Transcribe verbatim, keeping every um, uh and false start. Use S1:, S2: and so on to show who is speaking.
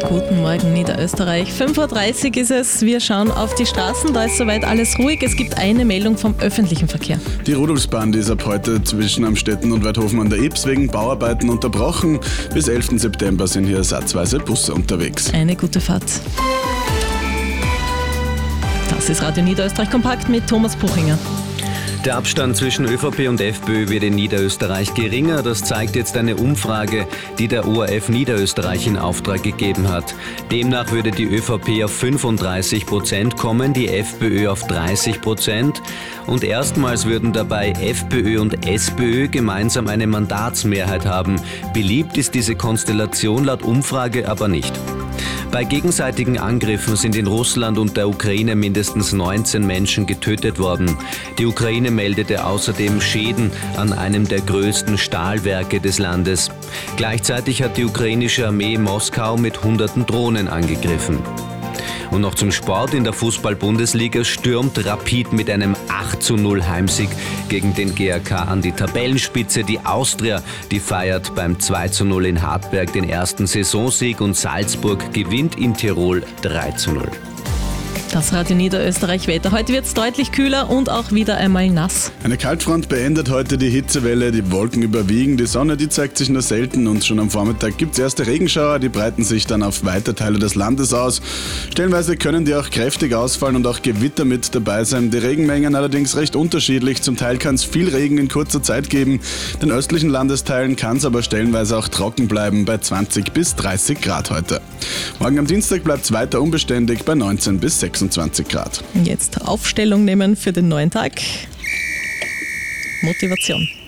S1: Guten Morgen Niederösterreich. fünf Uhr dreißig ist es. Wir schauen auf die Straßen. Da ist soweit alles ruhig. Es gibt eine Meldung vom öffentlichen Verkehr.
S2: Die Rudolfsbahn, die ist ab heute zwischen Amstetten und Weidhofen an der Ybbs wegen Bauarbeiten unterbrochen. Bis elften September sind hier ersatzweise Busse unterwegs.
S1: Eine gute Fahrt. Das ist Radio Niederösterreich kompakt mit Thomas Buchinger.
S3: Der Abstand zwischen ÖVP und FPÖ wird in Niederösterreich geringer. Das zeigt jetzt eine Umfrage, die der O R F Niederösterreich in Auftrag gegeben hat. Demnach würde die ÖVP auf fünfunddreißig Prozent kommen, die FPÖ auf dreißig Prozent. Und erstmals würden dabei FPÖ und SPÖ gemeinsam eine Mandatsmehrheit haben. Beliebt ist diese Konstellation laut Umfrage aber nicht. Bei gegenseitigen Angriffen sind in Russland und der Ukraine mindestens neunzehn Menschen getötet worden. Die Ukraine meldete außerdem Schäden an einem der größten Stahlwerke des Landes. Gleichzeitig hat die ukrainische Armee Moskau mit hunderten Drohnen angegriffen. Und noch zum Sport. In der Fußball-Bundesliga stürmt Rapid mit einem acht zu null Heimsieg gegen den G A K an die Tabellenspitze. Die Austria, die feiert beim zwei zu null in Hartberg den ersten Saisonsieg und Salzburg gewinnt in Tirol drei zu null.
S1: Das Radio Niederösterreich Wetter. Heute wird es deutlich kühler und auch wieder einmal nass.
S2: Eine Kaltfront beendet heute die Hitzewelle, die Wolken überwiegen, die Sonne, die zeigt sich nur selten und schon am Vormittag gibt es erste Regenschauer, die breiten sich dann auf weite Teile des Landes aus. Stellenweise können die auch kräftig ausfallen und auch Gewitter mit dabei sein. Die Regenmengen allerdings recht unterschiedlich, zum Teil kann es viel Regen in kurzer Zeit geben. Den östlichen Landesteilen kann es aber stellenweise auch trocken bleiben bei zwanzig bis dreißig Grad heute. Morgen am Dienstag bleibt es weiter unbeständig bei neunzehn bis sechsundzwanzig Grad.
S1: Jetzt Aufstellung nehmen für den neuen Tag. Motivation.